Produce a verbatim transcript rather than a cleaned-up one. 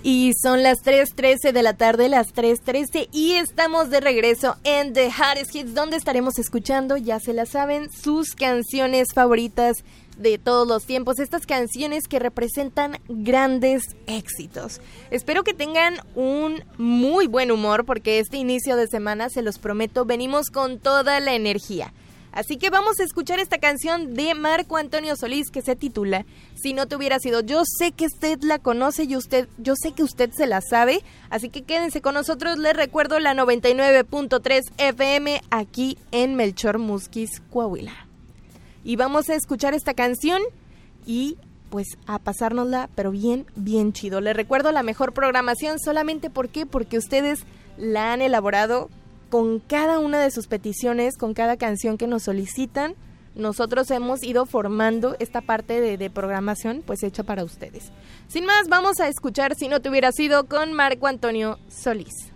Y son las tres trece de la tarde, las tres trece, y estamos de regreso en The Hottest Hits, donde estaremos escuchando, ya se la saben, sus canciones favoritas de todos los tiempos, estas canciones que representan grandes éxitos. Espero que tengan un muy buen humor, porque este inicio de semana, se los prometo, venimos con toda la energía. Así que vamos a escuchar esta canción de Marco Antonio Solís que se titula Si no te hubiera sido. Yo sé que usted la conoce y usted, yo sé que usted se la sabe, así que quédense con nosotros. Les recuerdo la noventa y nueve punto tres F M aquí en Melchor Musquis, Coahuila. Y vamos a escuchar esta canción y pues a pasárnosla, pero bien, bien chido. Les recuerdo la mejor programación, solamente ¿por qué? Porque ustedes la han elaborado con cada una de sus peticiones, con cada canción que nos solicitan. Nosotros hemos ido formando esta parte de, de programación pues hecha para ustedes. Sin más, vamos a escuchar Si no te hubiera sido con Marco Antonio Solís.